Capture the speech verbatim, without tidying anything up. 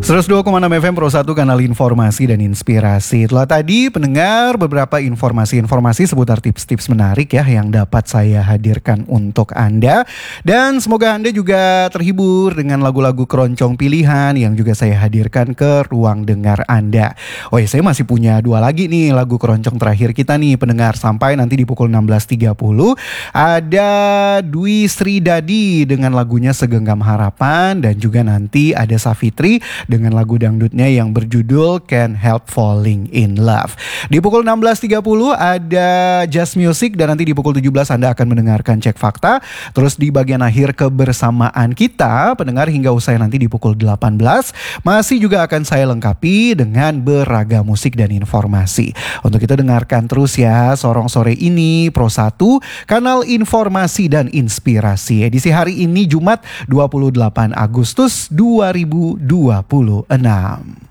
seratus dua koma enam F M Pro satu, kanal informasi dan inspirasi. Telah tadi pendengar beberapa informasi-informasi seputar tips-tips menarik ya yang dapat saya hadirkan untuk Anda. Dan semoga Anda juga terhibur dengan lagu-lagu keroncong pilihan yang juga saya hadirkan ke ruang dengar Anda. Oh ya, saya masih punya dua lagi nih lagu keroncong terakhir kita nih pendengar, sampai nanti di pukul enam belas tiga puluh. Ada Dwi Sri Dadi dengan lagunya Segenggam Harapan, dan juga nanti ada Safitri dengan lagu dangdutnya yang berjudul Can't Help Falling in Love. Di pukul enam belas tiga puluh ada Just Music, dan nanti di pukul tujuh belas Anda akan mendengarkan Cek Fakta. Terus di bagian akhir kebersamaan kita pendengar hingga usai nanti di pukul delapan belas masih juga akan saya lengkapi dengan beragam musik dan informasi. Untuk itu dengarkan terus ya Sorong Sore ini Pro satu, kanal informasi dan inspirasi. Edisi hari ini Jumat dua puluh delapan Agustus dua ribu dua puluh enam.